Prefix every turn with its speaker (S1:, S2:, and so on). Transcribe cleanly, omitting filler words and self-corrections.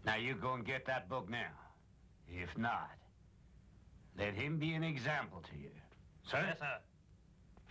S1: Now you go and get that book now. If not, let him be an example to you. Sir?
S2: Yes, sir.